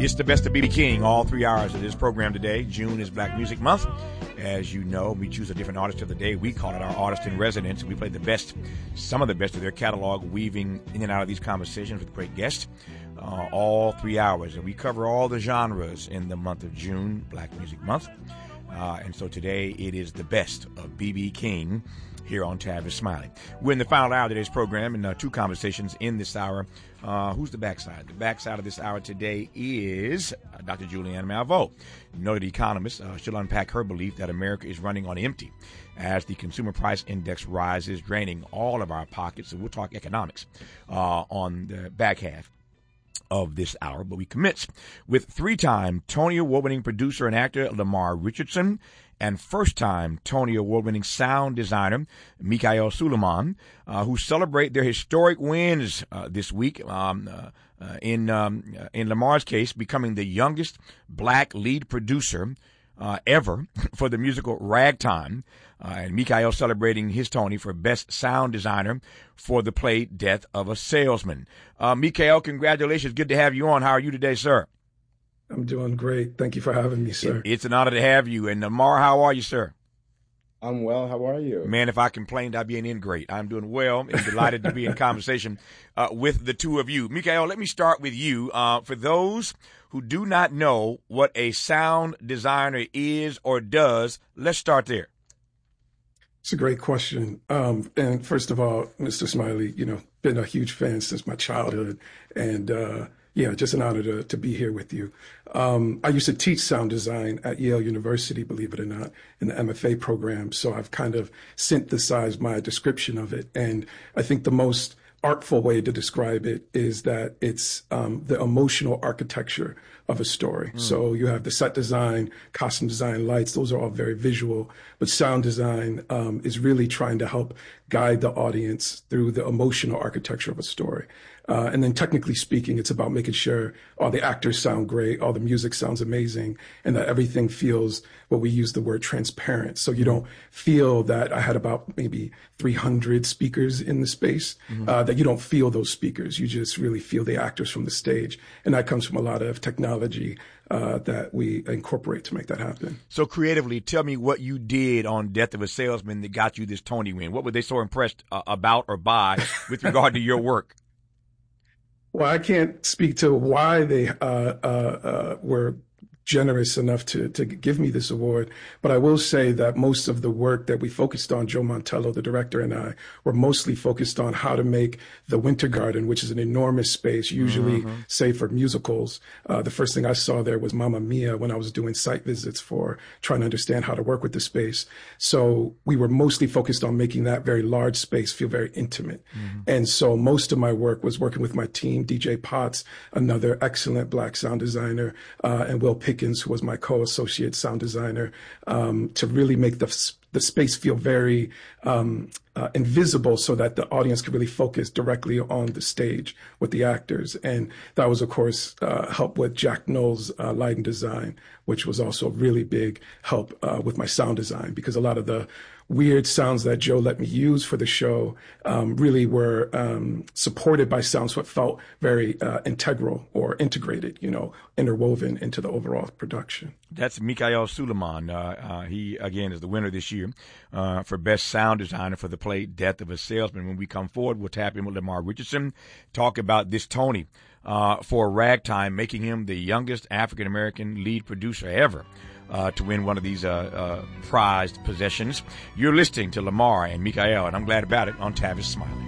It's the best of B.B. King, all 3 hours of this program today. June is Black Music Month. As you know, we choose a different artist of the day. We call it our artist in residence. We play the best, some of the best of their catalog, weaving in and out of these conversations with great guests, all 3 hours. And we cover all the genres in the month of June, Black Music Month. And so today it is the best of B.B. King here on Tavis Smiley. We're in the final hour of today's program, and two conversations in this hour. Who's the backside? The backside of this hour today is Dr. Julianne Malveaux, noted economist. She'll unpack her belief that America is running on empty as the consumer price index rises, draining all of our pockets. So we'll talk economics on the back half of this hour, but we commence with three-time Tony Award-winning producer and actor Lamar Richardson and first-time Tony Award-winning sound designer Michael Suleiman, who celebrate their historic wins this week. In Lamar's case, becoming the youngest black lead producer ever for the musical Ragtime, and Michael celebrating his Tony for Best Sound Designer for the play Death of a Salesman. Michael, congratulations. Good to have you on. How are you today, sir? I'm doing great. Thank you for having me, sir. It's an honor to have you. And Lamar, how are you, sir? I'm well. How are you? Man, if I complained, I'd be an ingrate. I'm doing well and delighted to be in conversation with the two of you. Michael, let me start with you. For those who do not know what a sound designer is or does, let's start there. It's a great question. And first of all, Mr. Smiley, been a huge fan since my childhood. And just an honor to be here with you. I used to teach sound design at Yale University, believe it or not, in the MFA program. So I've kind of synthesized my description of it. And I think the most artful way to describe it is that it's the emotional architecture of a story. So you have the set design, costume design, lights. Those are all very visual. But sound design is really trying to help guide the audience through the emotional architecture of a story. And then technically speaking, it's about making sure all the actors sound great, all the music sounds amazing, and that everything feels, what we use the word transparent. So you don't feel that I had about maybe 300 speakers in the space, that you don't feel those speakers. You just really feel the actors from the stage. And that comes from a lot of technology that we incorporate to make that happen. So creatively, tell me what you did on Death of a Salesman that got you this Tony win. What were they so impressed about or by with regard to your work? Well, I can't speak to why they were generous enough to give me this award. But I will say that most of the work that we focused on, Joe Montello, the director, and I, were mostly focused on how to make the Winter Garden, which is an enormous space, usually say for musicals. The first thing I saw there was Mamma Mia when I was doing site visits for trying to understand how to work with the space. So we were mostly focused on making that very large space feel very intimate. And so most of my work was working with my team, DJ Potts, another excellent black sound designer, and Will Pickens, who was my co-associate sound designer, to really make the space feel very invisible so that the audience could really focus directly on the stage with the actors. And that was, of course, help with Jack Knowles' lighting design, which was also a really big help with my sound design, because a lot of the weird sounds that Joe let me use for the show really were supported by sounds that felt very integral or integrated, interwoven into the overall production. That's Michael Suleiman. He, again, is the winner this year for Best Sound Designer for the play Death of a Salesman. When we come forward, we'll tap in with Lamar Richardson, talk about this Tony for Ragtime, making him the youngest African-American lead producer ever to win one of these prized possessions. You're listening to Lamar and Michael, and I'm glad about it, on Tavis Smiley.